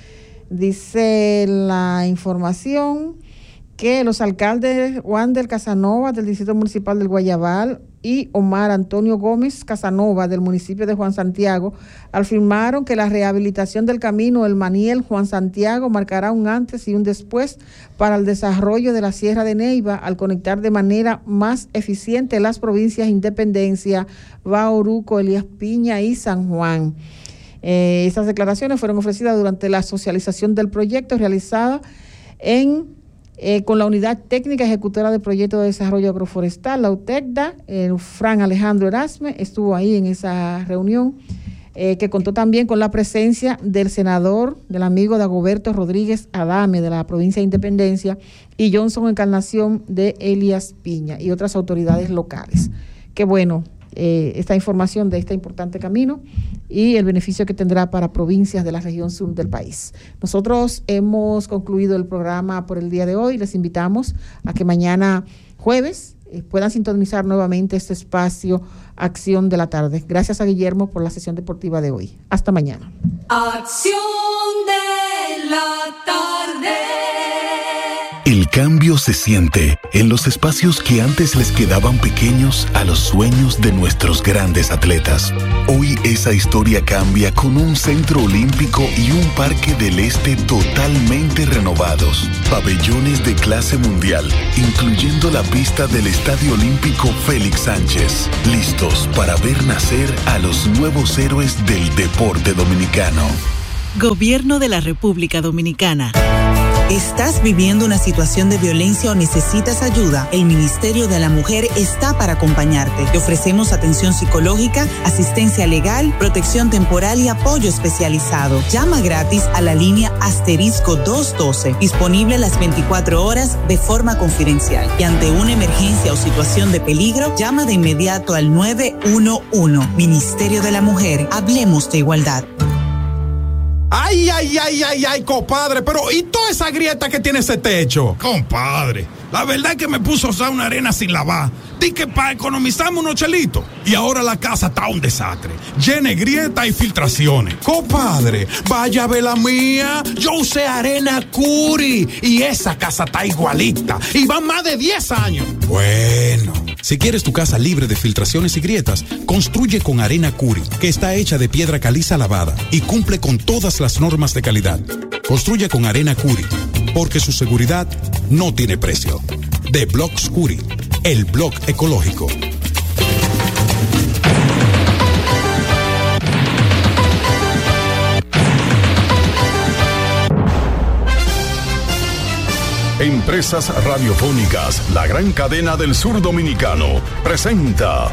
Dice la información que los alcaldes Juan del Casanova del Distrito Municipal del Guayabal y Omar Antonio Gómez Casanova del municipio de Juan Santiago afirmaron que la rehabilitación del camino El Maniel Juan Santiago marcará un antes y un después para el desarrollo de la Sierra de Neiva al conectar de manera más eficiente las provincias Independencia, Bauruco, Elías Piña y San Juan. Estas declaraciones fueron ofrecidas durante la socialización del proyecto realizada con la Unidad Técnica Ejecutora del Proyecto de Desarrollo Agroforestal, la UTECDA. Fran Alejandro Erasme estuvo ahí en esa reunión, que contó también con la presencia del senador, del amigo Dagoberto Rodríguez Adame de la provincia de Independencia, y Johnson Encarnación de Elías Piña y otras autoridades locales. Qué bueno esta información de este importante camino y el beneficio que tendrá para provincias de la región sur del país. Nosotros hemos concluido el programa por el día de hoy. Les invitamos a que mañana jueves puedan sintonizar nuevamente este espacio Acción de la Tarde. Gracias a Guillermo por la sesión deportiva de hoy. Hasta mañana. Acción de la tarde. El cambio se siente en los espacios que antes les quedaban pequeños a los sueños de nuestros grandes atletas. Hoy esa historia cambia con un centro olímpico y un parque del este totalmente renovados. Pabellones de clase mundial, incluyendo la pista del Estadio Olímpico Félix Sánchez. Listos para ver nacer a los nuevos héroes del deporte dominicano. Gobierno de la República Dominicana. ¿Estás viviendo una situación de violencia o necesitas ayuda? El Ministerio de la Mujer está para acompañarte. Te ofrecemos atención psicológica, asistencia legal, protección temporal y apoyo especializado. Llama gratis a la línea *212, disponible las 24 horas de forma confidencial. Y ante una emergencia o situación de peligro, llama de inmediato al 911. Ministerio de la Mujer, hablemos de igualdad. Ay, compadre, pero ¿y toda esa grieta que tiene ese techo? Compadre, la verdad es que me puso a usar una arena sin lavar. Di que para economizarme unos chelitos. Y ahora la casa está un desastre, llena de grietas y filtraciones. Compadre, vaya a ver la mía. Yo usé arena Curi y esa casa está igualita. Y van más de 10 años. Bueno, si quieres tu casa libre de filtraciones y grietas, construye con arena Curi, que está hecha de piedra caliza lavada y cumple con todas las normas de calidad. Construye con arena Curi, porque su seguridad no tiene precio. De Blocks Curi, el blog ecológico. Empresas Radiofónicas, la gran cadena del sur dominicano, presenta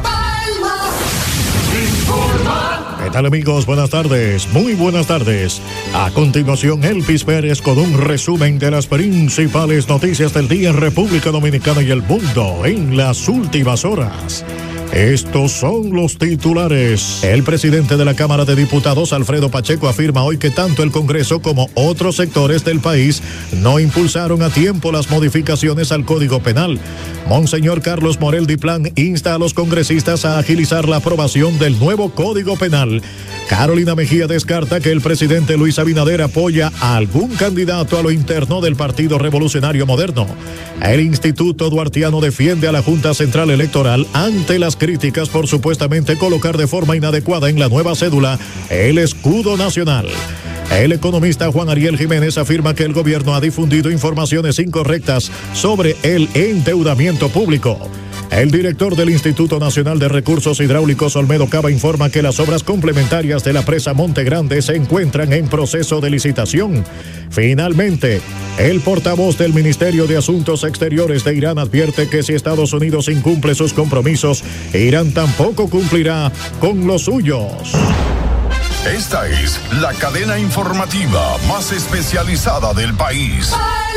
¿Qué tal, amigos? Buenas tardes, muy buenas tardes. A continuación, Elvis Pérez con un resumen de las principales noticias del día en República Dominicana y el mundo en las últimas horas. Estos son los titulares. El presidente de la Cámara de Diputados, Alfredo Pacheco, afirma hoy que tanto el Congreso como otros sectores del país no impulsaron a tiempo las modificaciones al Código Penal. Monseñor Carlos Morel Diplán insta a los congresistas a agilizar la aprobación del nuevo Código Penal. Carolina Mejía descarta que el presidente Luis Abinader apoya a algún candidato a lo interno del Partido Revolucionario Moderno. El Instituto Duartiano defiende a la Junta Central Electoral ante las críticas por supuestamente colocar de forma inadecuada en la nueva cédula el escudo nacional. El economista Juan Ariel Jiménez afirma que el gobierno ha difundido informaciones incorrectas sobre el endeudamiento público. El director del Instituto Nacional de Recursos Hidráulicos, Olmedo Cava, informa que las obras complementarias de la presa Monte Grande se encuentran en proceso de licitación. Finalmente, el portavoz del Ministerio de Asuntos Exteriores de Irán advierte que si Estados Unidos incumple sus compromisos, Irán tampoco cumplirá con los suyos. Esta es la cadena informativa más especializada del país.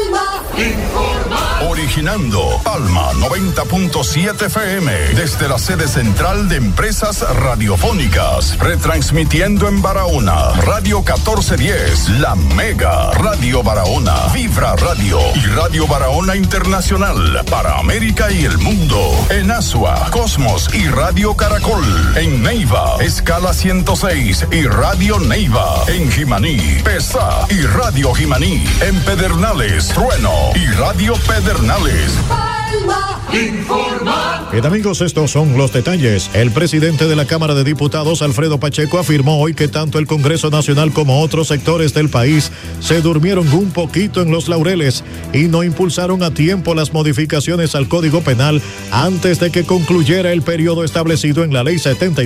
Originando Palma 90.7 FM desde la sede central de Empresas Radiofónicas, retransmitiendo en Barahona, Radio 1410, La Mega, Radio Barahona, Vibra Radio y Radio Barahona Internacional para América y el mundo. En Asua, Cosmos y Radio Caracol. En Neiva, Escala 106 y Radio Neiva. En Jimaní, Pesa y Radio Jimaní. En Pedernales, Trueno y Radio Pedernales. Bien, amigos, estos son los detalles. El presidente de la Cámara de Diputados, Alfredo Pacheco, afirmó hoy que tanto el Congreso Nacional como otros sectores del país se durmieron un poquito en los laureles y no impulsaron a tiempo las modificaciones al Código Penal antes de que concluyera el periodo establecido en la Ley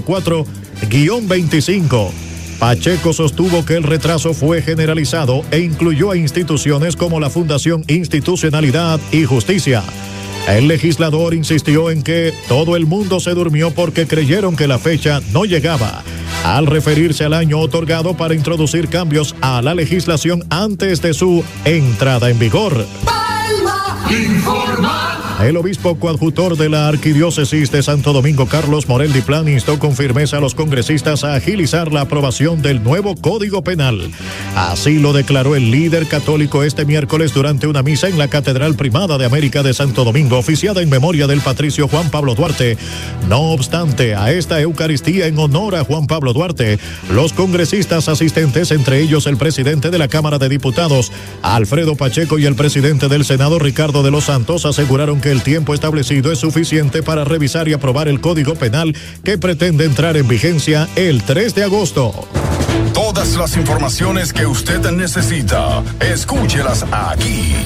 74-25. Pacheco sostuvo que el retraso fue generalizado e incluyó a instituciones como la Fundación Institucionalidad y Justicia. El legislador insistió en que todo el mundo se durmió porque creyeron que la fecha no llegaba, al referirse al año otorgado para introducir cambios a la legislación antes de su entrada en vigor. Informa. El obispo coadjutor de la Arquidiócesis de Santo Domingo, Carlos Morel Diplán, instó con firmeza a los congresistas a agilizar la aprobación del nuevo Código Penal. Así lo declaró el líder católico este miércoles durante una misa en la Catedral Primada de América de Santo Domingo, oficiada en memoria del patricio Juan Pablo Duarte. No obstante, a esta Eucaristía en honor a Juan Pablo Duarte, los congresistas asistentes, entre ellos el presidente de la Cámara de Diputados, Alfredo Pacheco, y el presidente del Senado, Ricardo de los Santos, aseguraron que el tiempo establecido es suficiente para revisar y aprobar el Código Penal que pretende entrar en vigencia el 3 de agosto. Todas las informaciones que usted necesita, escúchelas aquí.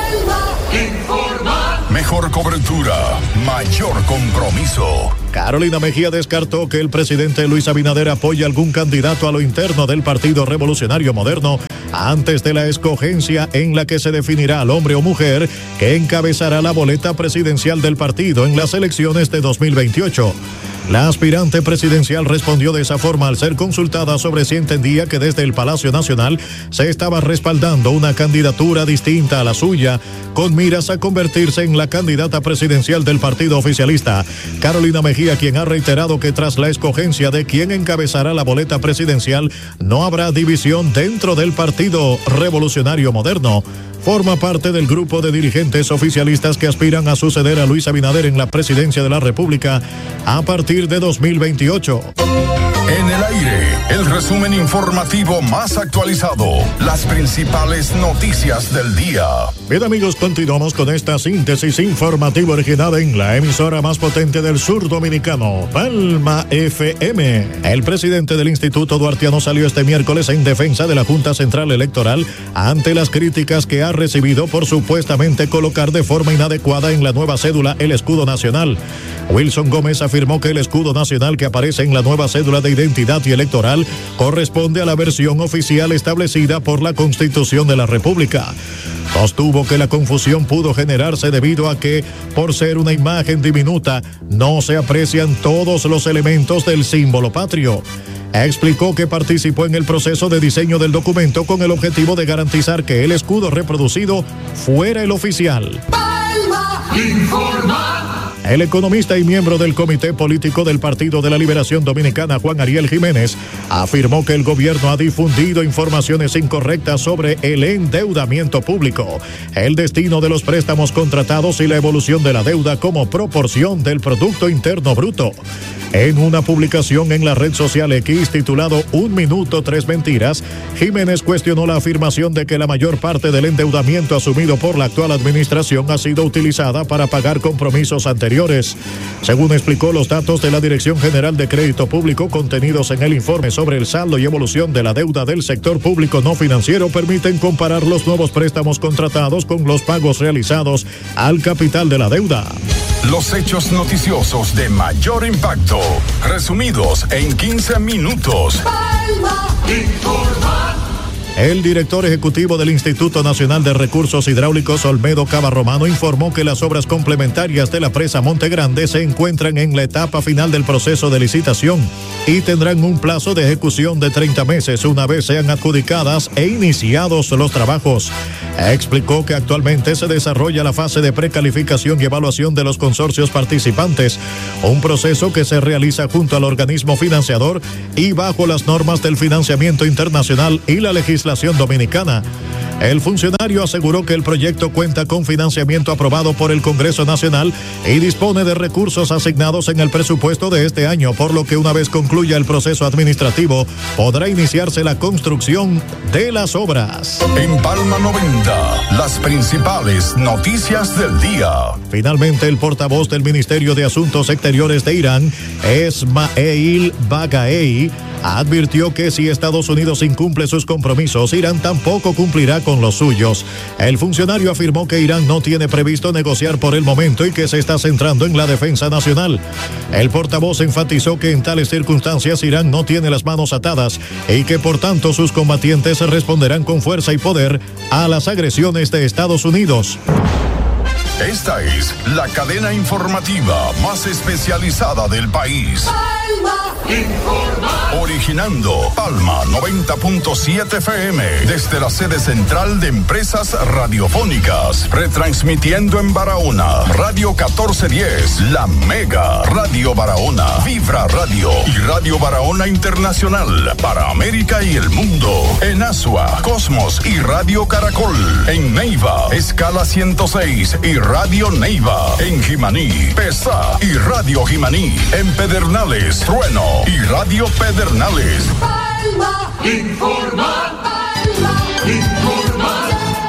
Mejor cobertura, mayor compromiso. Carolina Mejía descartó que el presidente Luis Abinader apoye algún candidato a lo interno del Partido Revolucionario Moderno antes de la escogencia en la que se definirá al hombre o mujer que encabezará la boleta presidencial del partido en las elecciones de 2028. La aspirante presidencial respondió de esa forma al ser consultada sobre si entendía que desde el Palacio Nacional se estaba respaldando una candidatura distinta a la suya, con miras a convertirse en la candidata presidencial del partido oficialista. Carolina Mejía, quien ha reiterado que tras la escogencia de quien encabezará la boleta presidencial, no habrá división dentro del Partido Revolucionario Moderno. Forma parte del grupo de dirigentes oficialistas que aspiran a suceder a Luis Abinader en la presidencia de la República a partir de 2028. En el aire, el resumen informativo más actualizado, las principales noticias del día. Bien, amigos, continuamos con esta síntesis informativa originada en la emisora más potente del sur dominicano, Palma FM. El presidente del Instituto Duartiano salió este miércoles en defensa de la Junta Central Electoral ante las críticas que ha recibido por supuestamente colocar de forma inadecuada en la nueva cédula el escudo nacional. Wilson Gómez afirmó que el escudo nacional que aparece en la nueva cédula de identidad y electoral corresponde a la versión oficial establecida por la Constitución de la República. Sostuvo que la confusión pudo generarse debido a que, por ser una imagen diminuta, no se aprecian todos los elementos del símbolo patrio. Explicó que participó en el proceso de diseño del documento con el objetivo de garantizar que el escudo reproducido fuera el oficial. Palma informa. El economista y miembro del Comité Político del Partido de la Liberación Dominicana, Juan Ariel Jiménez, afirmó que el gobierno ha difundido informaciones incorrectas sobre el endeudamiento público, el destino de los préstamos contratados y la evolución de la deuda como proporción del Producto Interno Bruto. En una publicación en la red social X titulado 1 minuto 3 mentiras, Jiménez cuestionó la afirmación de que la mayor parte del endeudamiento asumido por la actual administración ha sido utilizada para pagar compromisos anteriores. Según explicó, los datos de la Dirección General de Crédito Público contenidos en el informe sobre el saldo y evolución de la deuda del sector público no financiero permiten comparar los nuevos préstamos contratados con los pagos realizados al capital de la deuda. Los hechos noticiosos de mayor impacto, resumidos en 15 minutos. Palma informa. El director ejecutivo del Instituto Nacional de Recursos Hidráulicos, Olmedo Cabarromano, informó que las obras complementarias de la presa Monte Grande se encuentran en la etapa final del proceso de licitación y tendrán un plazo de ejecución de 30 meses una vez sean adjudicadas e iniciados los trabajos. Explicó que actualmente se desarrolla la fase de precalificación y evaluación de los consorcios participantes, un proceso que se realiza junto al organismo financiador y bajo las normas del financiamiento internacional y la legislación dominicana. El funcionario aseguró que el proyecto cuenta con financiamiento aprobado por el Congreso Nacional y dispone de recursos asignados en el presupuesto de este año, por lo que una vez concluya el proceso administrativo, podrá iniciarse la construcción de las obras. En Palma 90, las principales noticias del día. Finalmente, el portavoz del Ministerio de Asuntos Exteriores de Irán, Esmaeil Bagaei, advirtió que si Estados Unidos incumple sus compromisos, Irán tampoco cumplirá con los suyos. El funcionario afirmó que Irán no tiene previsto negociar por el momento y que se está centrando en la defensa nacional. El portavoz enfatizó que en tales circunstancias Irán no tiene las manos atadas y que por tanto sus combatientes responderán con fuerza y poder a las agresiones de Estados Unidos. Esta es la cadena informativa más especializada del país. Palma Originando Palma 90.7 FM desde la sede central de Empresas Radiofónicas. Retransmitiendo en Barahona, Radio 1410, La Mega, Radio Barahona, Vibra Radio y Radio Barahona Internacional para América y el mundo. En Asua, Cosmos y Radio Caracol. En Neiva, Escala 106 y Radio Neiva. En Jimaní, Pesa y Radio Jimaní. En Pedernales, Trueno y Radio Pedernales. Palma Informa. Palma Informa.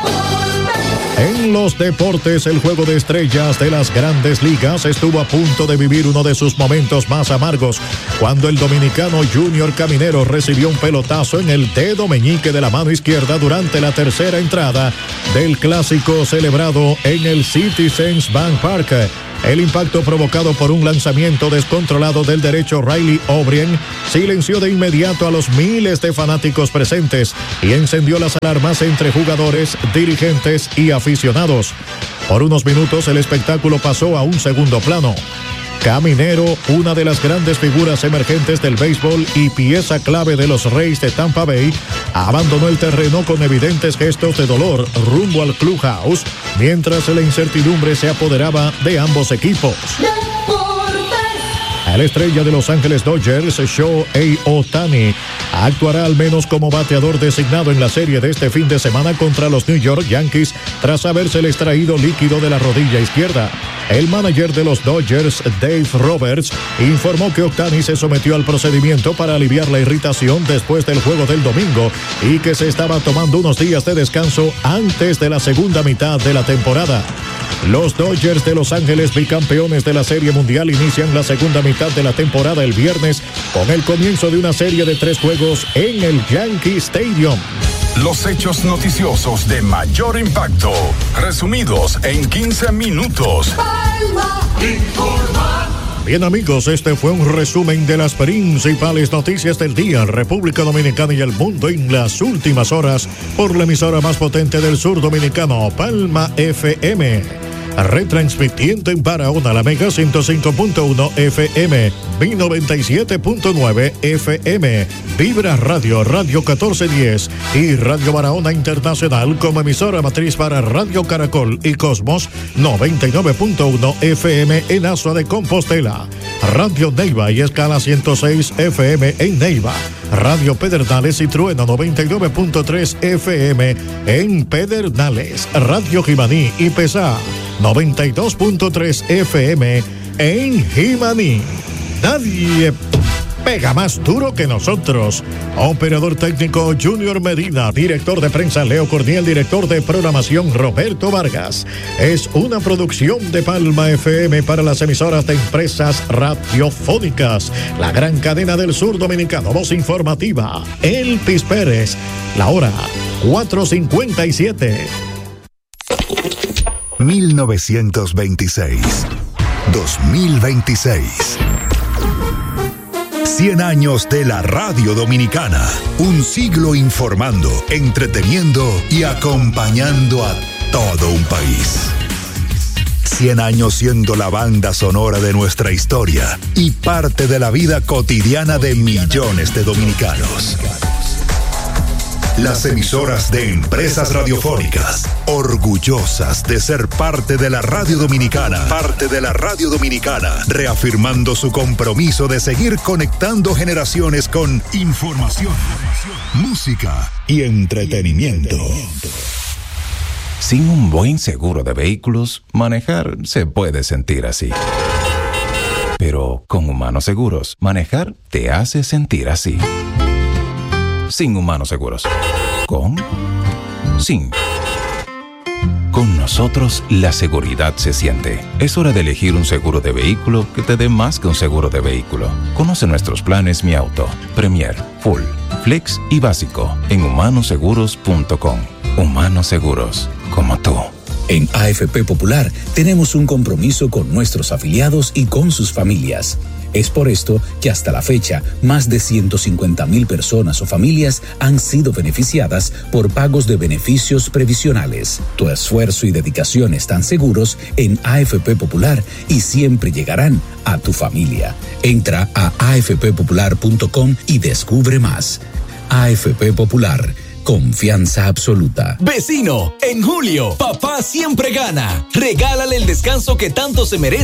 En los deportes, el juego de estrellas de las grandes ligas estuvo a punto de vivir uno de sus momentos más amargos cuando el dominicano Junior Caminero recibió un pelotazo en el dedo meñique de la mano izquierda durante la tercera entrada del clásico celebrado en el Citizens Bank Park. El impacto provocado por un lanzamiento descontrolado del derecho Riley O'Brien silenció de inmediato a los miles de fanáticos presentes y encendió las alarmas entre jugadores, dirigentes y aficionados. Por unos minutos el espectáculo pasó a un segundo plano. Caminero, una de las grandes figuras emergentes del béisbol y pieza clave de los Reyes de Tampa Bay, abandonó el terreno con evidentes gestos de dolor rumbo al clubhouse, mientras la incertidumbre se apoderaba de ambos equipos. La estrella de Los Ángeles Dodgers, Shohei Ohtani, actuará al menos como bateador designado en la serie de este fin de semana contra los New York Yankees tras haberse extraído líquido de la rodilla izquierda. El manager de los Dodgers, Dave Roberts, informó que Ohtani se sometió al procedimiento para aliviar la irritación después del juego del domingo y que se estaba tomando unos días de descanso antes de la segunda mitad de la temporada. Los Dodgers de Los Ángeles, bicampeones de la Serie Mundial, inician la segunda mitad de la temporada el viernes con el comienzo de una serie de 3 juegos en el Yankee Stadium. Los hechos noticiosos de mayor impacto, resumidos en 15 minutos. Palma Informa. Bien amigos, este fue un resumen de las principales noticias del día en República Dominicana y el mundo en las últimas horas por la emisora más potente del sur dominicano, Palma FM. Retransmitiendo en Barahona, La Mega 105.1 FM, B97.9 FM, Vibra Radio, Radio 1410 y Radio Barahona Internacional como emisora matriz para Radio Caracol y Cosmos 99.1 FM en Asua de Compostela, Radio Neiva y Escala 106 FM en Neiva, Radio Pedernales y Trueno 99.3 FM en Pedernales, Radio Jimaní y Pesa 92.3 FM en Jimaní. Nadie pega más duro que nosotros. Operador técnico Junior Medina, director de prensa Leo Corniel, director de programación Roberto Vargas. Es una producción de Palma FM para las emisoras de Empresas Radiofónicas, la gran cadena del sur dominicano. Voz informativa, Elvis Pérez. La hora 4:57. 1926, 2026. 100 años de la radio dominicana. Un siglo informando, entreteniendo y acompañando a todo un país. 100 años siendo la banda sonora de nuestra historia y parte de la vida cotidiana de millones de dominicanos. Las emisoras de Empresas Radiofónicas, orgullosas de ser parte de la radio dominicana, reafirmando su compromiso de seguir conectando generaciones con información, música y entretenimiento. Sin un buen seguro de vehículos, manejar se puede sentir así. Pero con Humanos Seguros, manejar te hace sentir así. Sin Humanos Seguros. Sin. Con nosotros la seguridad se siente. Es hora de elegir un seguro de vehículo que te dé más que un seguro de vehículo. Conoce nuestros planes Mi Auto, Premier, Full, Flex y Básico en humanoseguros.com. Humanos Seguros, como tú. En AFP Popular tenemos un compromiso con nuestros afiliados y con sus familias. Es por esto que hasta la fecha, más de 150,000 personas o familias han sido beneficiadas por pagos de beneficios previsionales. Tu esfuerzo y dedicación están seguros en AFP Popular y siempre llegarán a tu familia. Entra a afppopular.com y descubre más. AFP Popular. Confianza absoluta. Vecino, en julio, papá siempre gana. Regálale el descanso que tanto se merece